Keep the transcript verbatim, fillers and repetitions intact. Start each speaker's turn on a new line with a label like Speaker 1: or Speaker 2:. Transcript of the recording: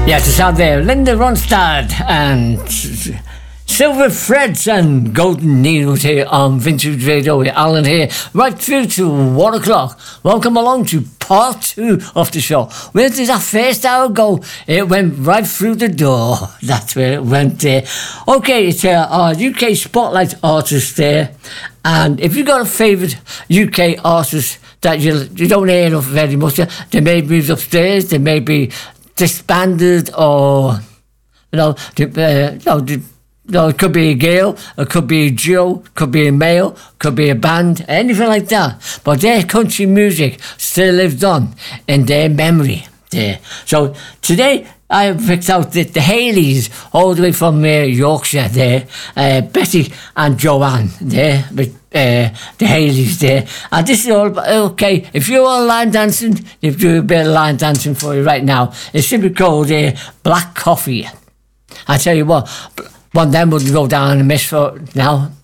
Speaker 1: Yeah, to sound there, Linda Ronstadt and Silver Threads and Golden Needles here on Vintage Radio with Alan here, right through to one o'clock. Welcome along to part two of the show. Where did that first hour go? It went right through the door. That's where it went there. Okay, it's uh, our U K Spotlight artist there. And if you've got a favourite U K artist that you, you don't hear of very much, they may be upstairs, they may be disbanded, or you know, uh, you know, you know, it could be a girl, it could be a duo, it could be a male, it could be a band, anything like that. But their country music still lives on in their memory there. So today I have picked out the, the Haleys, all the way from uh, Yorkshire there, uh, Betty and Joanne there, with uh, the Haleys there. And this is all about, okay, if you're all line dancing, if do a bit of line dancing for you right now, it's simply called uh, Black Coffee. I tell you what, one of them wouldn't go down in the mist for now.